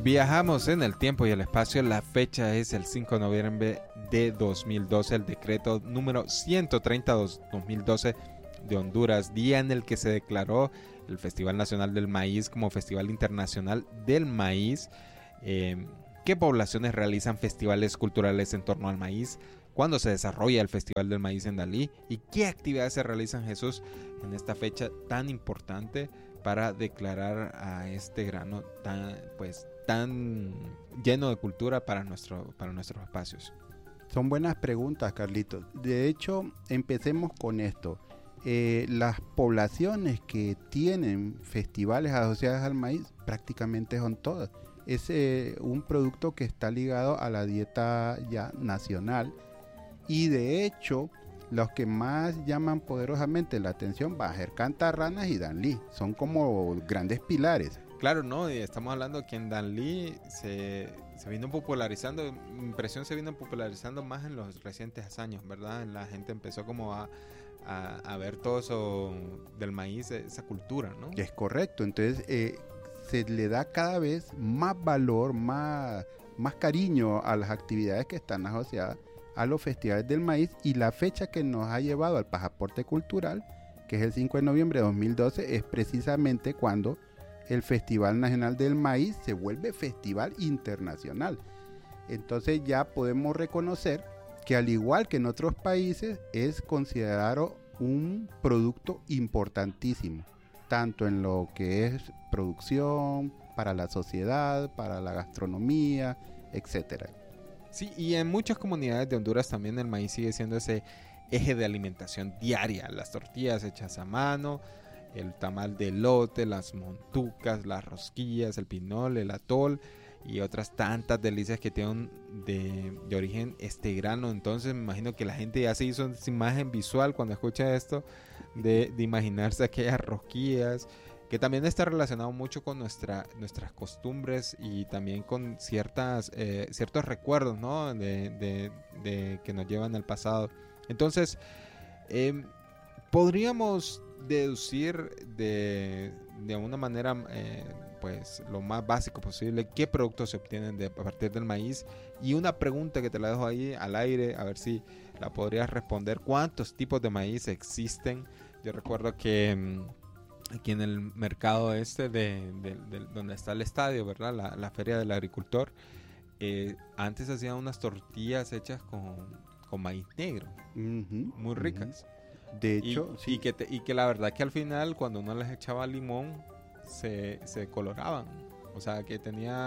Viajamos en el tiempo y el espacio. La fecha es el 5 de noviembre de 2012, el decreto número 130/2012 de Honduras, día en el que se declaró el Festival Nacional del Maíz como Festival Internacional del Maíz. ¿Qué poblaciones realizan festivales culturales en torno al maíz? ¿Cuándo se desarrolla el Festival del Maíz en Dalí? ¿Y qué actividades se realizan, Jesús, en esta fecha tan importante para declarar a este grano tan lleno de cultura para nuestros espacios? Son buenas preguntas, Carlitos. De hecho, empecemos con esto. Las poblaciones que tienen festivales asociados al maíz prácticamente son todas. Es un producto que está ligado a la dieta ya nacional, y de hecho los que más llaman poderosamente la atención va a ser Cantarranas y Danlí. Son como grandes pilares. Claro, no, y estamos hablando que en Danlí se vino popularizando, mi impresión se vino popularizando más en los recientes años, ¿verdad? La gente empezó como a ver todo eso del maíz, esa cultura, ¿no? Es correcto, entonces se le da cada vez más valor, más cariño a las actividades que están asociadas a los festivales del maíz, y la fecha que nos ha llevado al pasaporte cultural, que es el 5 de noviembre de 2012, es precisamente cuando el Festival Nacional del Maíz se vuelve Festival Internacional. Entonces ya podemos reconocer que, al igual que en otros países, es considerado un producto importantísimo, tanto en lo que es producción, para la sociedad, para la gastronomía, etcétera. Sí, y en muchas comunidades de Honduras también el maíz sigue siendo ese eje de alimentación diaria. Las tortillas hechas a mano, el tamal de elote, las montucas, las rosquillas, el pinol, el atol y otras tantas delicias que tienen de origen este grano. Entonces me imagino que la gente ya se hizo esa imagen visual cuando escucha esto de imaginarse aquellas rosquillas, que también está relacionado mucho con nuestras costumbres y también con ciertos recuerdos, ¿no? de que nos llevan al pasado. Entonces, podríamos deducir de una manera pues lo más básico posible qué productos se obtienen a partir del maíz. Y una pregunta que te la dejo ahí al aire, a ver si la podrías responder: ¿cuántos tipos de maíz existen? Yo recuerdo que aquí en el mercado donde está el estadio, ¿verdad? La feria del agricultor, antes hacían unas tortillas hechas con maíz negro, muy ricas. De hecho, y que la verdad que al final, cuando uno les echaba limón, se coloraban. O sea, que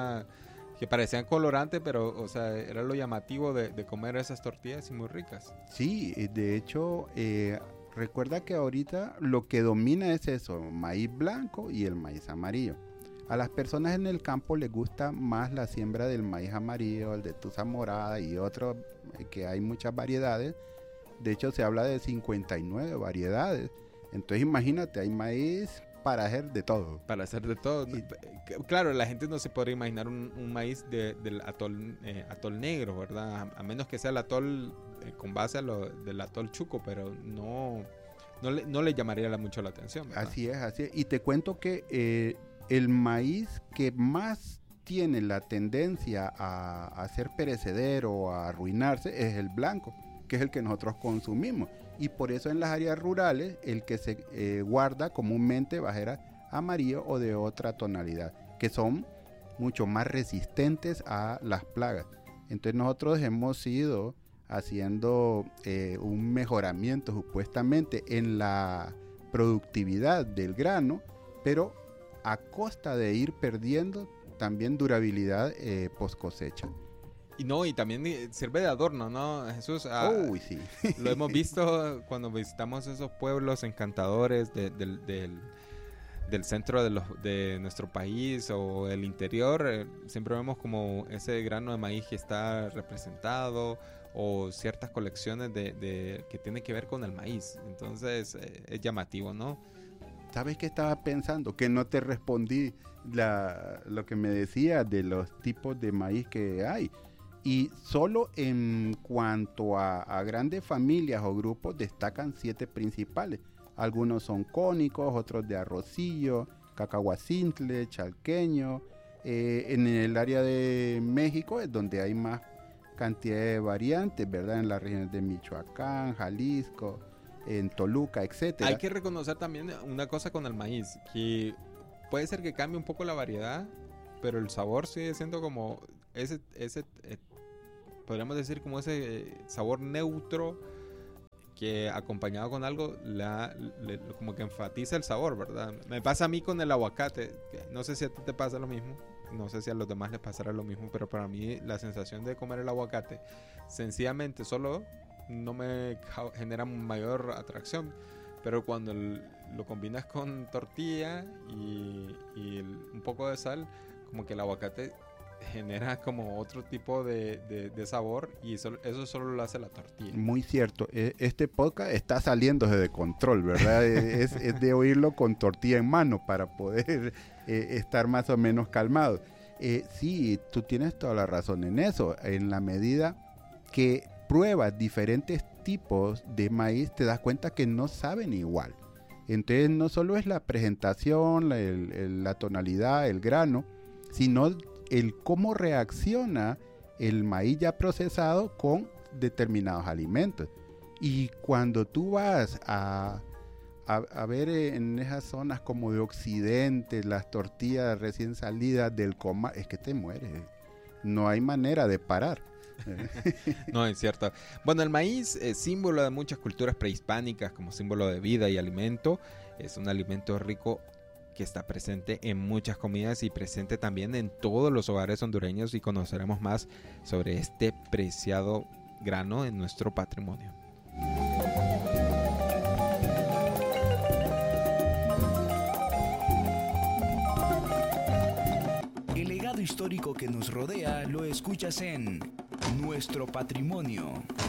parecían colorantes, pero, o sea, era lo llamativo de comer esas tortillas, y muy ricas. Sí, de hecho, recuerda que ahorita lo que domina es eso, maíz blanco y el maíz amarillo. A las personas en el campo les gusta más la siembra del maíz amarillo, el de tusa morada y otros, que hay muchas variedades. De hecho, se habla de 59 variedades. Entonces, imagínate, hay maíz para hacer de todo. Para hacer de todo. Claro, la gente no se podría imaginar un maíz del atol negro, ¿verdad? A menos que sea el atol con base a del atol Chuco, pero no le llamaría mucho la atención, ¿verdad? Así es. Y te cuento que el maíz que más tiene la tendencia a ser perecedero o a arruinarse es el blanco, que es el que nosotros consumimos, y por eso en las áreas rurales el que se guarda comúnmente va a ser amarillo o de otra tonalidad, que son mucho más resistentes a las plagas. Entonces nosotros hemos ido haciendo un mejoramiento supuestamente en la productividad del grano, pero a costa de ir perdiendo también durabilidad post cosecha. Y también sirve de adorno, ¿no, Jesús? Uy, sí. Lo hemos visto cuando visitamos esos pueblos encantadores del centro de nuestro país o el interior. Siempre vemos como ese grano de maíz que está representado, o ciertas colecciones que tienen que ver con el maíz. Entonces es llamativo, ¿no? ¿Sabes qué estaba pensando? Que no te respondí lo que me decías de los tipos de maíz que hay. Y solo en cuanto a grandes familias o grupos destacan 7 principales. Algunos son cónicos, otros de arrocillo, cacahuacintle, chalqueño, En el área de México es donde hay más cantidad de variantes, ¿verdad? En las regiones de Michoacán, Jalisco, en Toluca, etcétera. Hay que reconocer también una cosa con el maíz, que puede ser que cambie un poco la variedad, pero el sabor sigue siendo como ese podríamos decir como ese sabor neutro que acompañado con algo como que enfatiza el sabor, ¿verdad? Me pasa a mí con el aguacate, no sé si a ti te pasa lo mismo, no sé si a los demás les pasará lo mismo, pero para mí la sensación de comer el aguacate sencillamente solo no me genera mayor atracción, pero cuando lo combinas con tortilla y un poco de sal, como que el aguacate genera como otro tipo de sabor y eso solo lo hace la tortilla. Muy cierto. Este podcast está saliendo de control, ¿verdad? es de oírlo con tortilla en mano para poder estar más o menos calmado. Sí, tú tienes toda la razón en eso. En la medida que pruebas diferentes tipos de maíz, te das cuenta que no saben igual. Entonces no solo es la presentación, la tonalidad, el grano, sino el cómo reacciona el maíz ya procesado con determinados alimentos. Y cuando tú vas a ver en esas zonas como de occidente, las tortillas recién salidas del comal, es que te mueres. No hay manera de parar. No, es cierto. Bueno, el maíz es símbolo de muchas culturas prehispánicas como símbolo de vida y alimento. Es un alimento rico que está presente en muchas comidas y presente también en todos los hogares hondureños, y conoceremos más sobre este preciado grano en nuestro patrimonio. El legado histórico que nos rodea lo escuchas en Nuestro Patrimonio.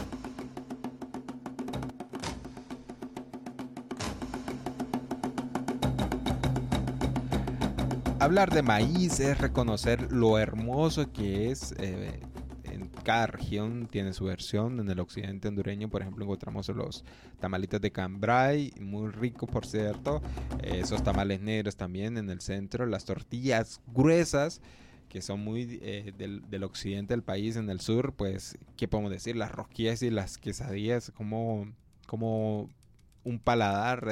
Hablar de maíz es reconocer lo hermoso que es. En cada región tiene su versión. En el occidente hondureño, por ejemplo, encontramos los tamalitos de cambray, muy ricos por cierto. Esos tamales negros también en el centro. Las tortillas gruesas, que son muy del occidente del país. En el sur, pues, ¿qué podemos decir? Las rosquillas y las quesadillas como un paladar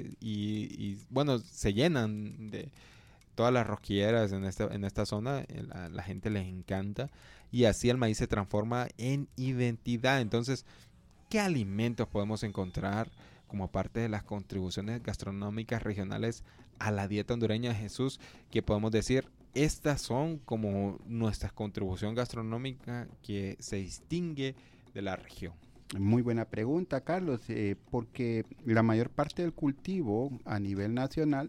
y bueno, se llenan de todas las rosquilleras en esta zona. A la gente les encanta y así el maíz se transforma en identidad. Entonces, ¿qué alimentos podemos encontrar como parte de las contribuciones gastronómicas regionales a la dieta hondureña, Jesús? Que podemos decir, estas son como nuestra contribución gastronómica que se distingue de la región. Muy buena pregunta, Carlos, porque la mayor parte del cultivo a nivel nacional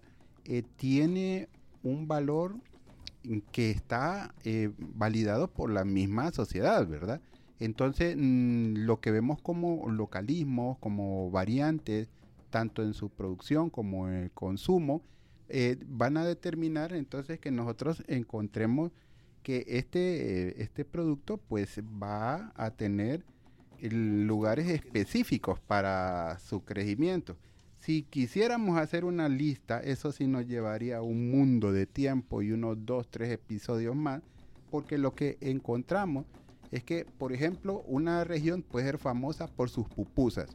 tiene un valor que está validado por la misma sociedad, ¿verdad? Entonces, lo que vemos como localismos, como variantes, tanto en su producción como en el consumo, van a determinar entonces que nosotros encontremos que este producto pues va a tener lugares específicos para su crecimiento. Si quisiéramos hacer una lista, eso sí nos llevaría un mundo de tiempo y unos 2, 3 episodios más, porque lo que encontramos es que, por ejemplo, una región puede ser famosa por sus pupusas,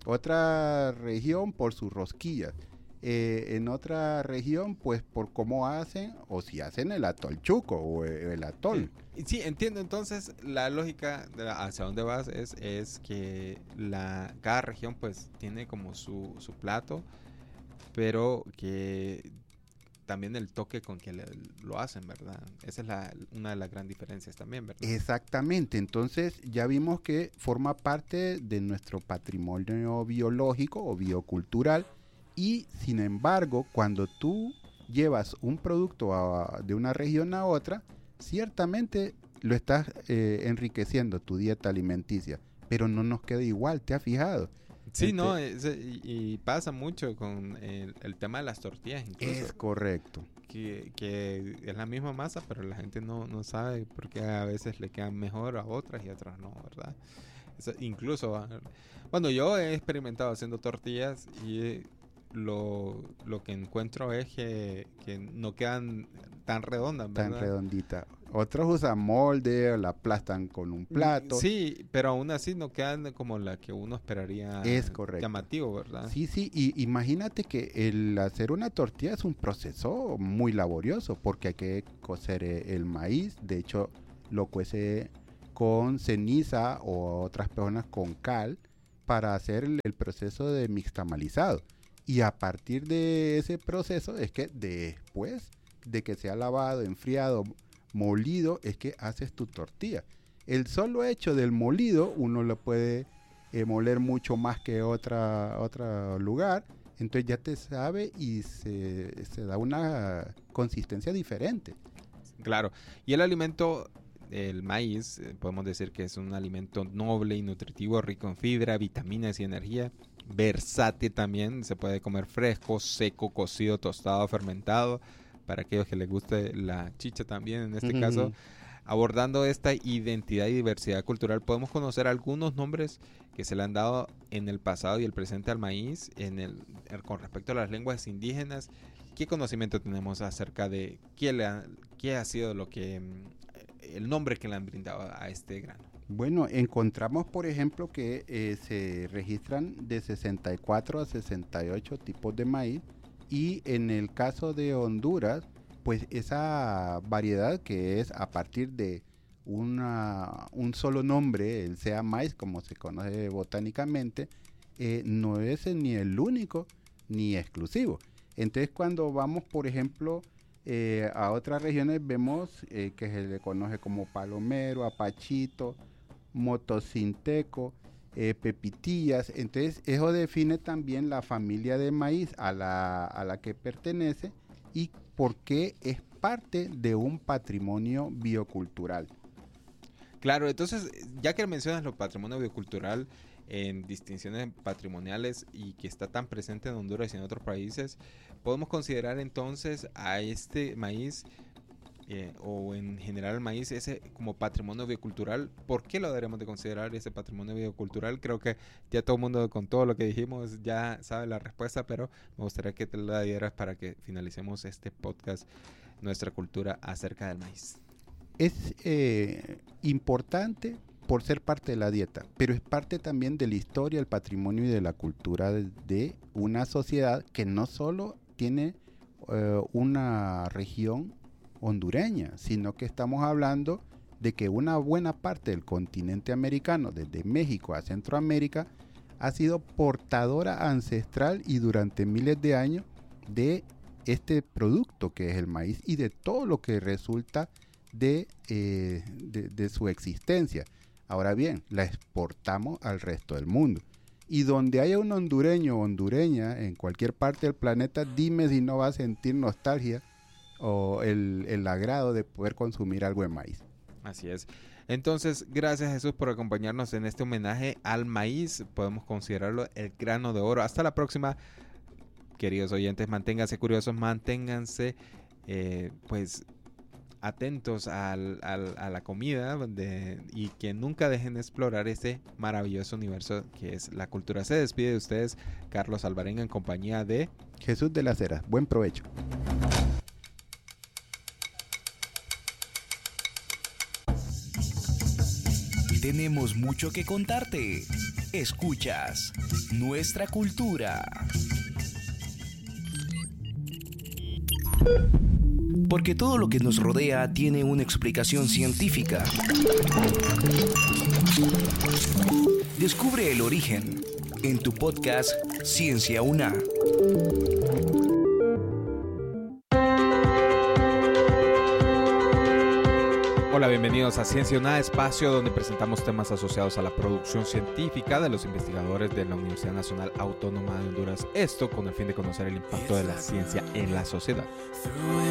otra región por sus rosquillas, en otra región pues por cómo hacen o si hacen el atol chuco o el atol. Sí, entiendo. Entonces la lógica hacia dónde vas es que cada región pues tiene como su plato, pero que también el toque con que lo hacen, ¿verdad? Esa es una de las grandes diferencias también, ¿verdad? Exactamente. Entonces ya vimos que forma parte de nuestro patrimonio biológico o biocultural. Y sin embargo, cuando tú llevas un producto de una región a otra, ciertamente lo estás enriqueciendo tu dieta alimenticia, pero no nos queda igual, ¿te has fijado? Sí, no, y pasa mucho con el tema de las tortillas incluso. Es correcto. Que es la misma masa, pero la gente no sabe porque a veces le quedan mejor a otras y a otras no, ¿verdad? Incluso, bueno, yo he experimentado haciendo tortillas y lo que encuentro es que no quedan tan redondas, ¿verdad? Tan redondita. Otros usan molde, o la aplastan con un plato. Sí, pero aún así no quedan como la que uno esperaría. Es correcto. Llamativo, ¿verdad? Sí, y imagínate que el hacer una tortilla es un proceso muy laborioso porque hay que cocer el maíz. De hecho, lo cuece con ceniza o otras personas con cal para hacer el proceso de mixtamalizado. Y a partir de ese proceso es que después de que se ha lavado, enfriado, molido, es que haces tu tortilla. El solo hecho del molido, uno lo puede moler mucho más que otro lugar, entonces ya te sabe y se da una consistencia diferente. Claro, y el alimento, el maíz, podemos decir que es un alimento noble y nutritivo, rico en fibra, vitaminas y energía, versátil también, se puede comer fresco, seco, cocido, tostado, fermentado, para aquellos que les guste la chicha también en este caso. Abordando esta identidad y diversidad cultural, podemos conocer algunos nombres que se le han dado en el pasado y el presente al maíz con respecto a las lenguas indígenas. ¿Qué conocimiento tenemos acerca de qué ha sido el nombre que le han brindado a este grano? Bueno, encontramos, por ejemplo, que se registran de 64 a 68 tipos de maíz, y en el caso de Honduras, pues esa variedad que es a partir de un solo nombre, el sea maíz, como se conoce botánicamente, no es ni el único ni exclusivo. Entonces, cuando vamos, por ejemplo, a otras regiones, vemos que se le conoce como palomero, apachito, motocinteco, pepitillas. Entonces, eso define también la familia de maíz a la que pertenece y por qué es parte de un patrimonio biocultural. Claro, entonces, ya que mencionas lo patrimonio biocultural en distinciones patrimoniales y que está tan presente en Honduras y en otros países, podemos considerar entonces a este maíz o en general el maíz ese como patrimonio biocultural. ¿Por qué lo deberemos de considerar ese patrimonio biocultural? Creo que ya todo el mundo con todo lo que dijimos ya sabe la respuesta, pero me gustaría que te la dieras para que finalicemos este podcast, nuestra cultura acerca del maíz. Es importante por ser parte de la dieta, pero es parte también de la historia, el patrimonio y de la cultura de una sociedad que no solo tiene una región hondureña, sino que estamos hablando de que una buena parte del continente americano, desde México a Centroamérica, ha sido portadora ancestral y durante miles de años de este producto que es el maíz y de todo lo que resulta de su existencia. Ahora bien, la exportamos al resto del mundo. Y donde haya un hondureño o hondureña en cualquier parte del planeta, dime si no va a sentir nostalgia o el agrado de poder consumir algo de maíz. Así es. Entonces, gracias Jesús por acompañarnos en este homenaje al maíz. Podemos considerarlo el grano de oro. Hasta la próxima, queridos oyentes. Manténganse curiosos, manténganse pues atentos a la comida y que nunca dejen de explorar este maravilloso universo que es la cultura. Se despide de ustedes Carlos Alvarenga en compañía de Jesús de las Heras. Buen provecho. Tenemos mucho que contarte. Escuchas Nuestra Cultura. Porque todo lo que nos rodea tiene una explicación científica. Descubre el origen en tu podcast Ciencia UNA. Hola, bienvenidos a Ciencia UNA, espacio donde presentamos temas asociados a la producción científica de los investigadores de la Universidad Nacional Autónoma de Honduras. Esto con el fin de conocer el impacto de la ciencia en la sociedad.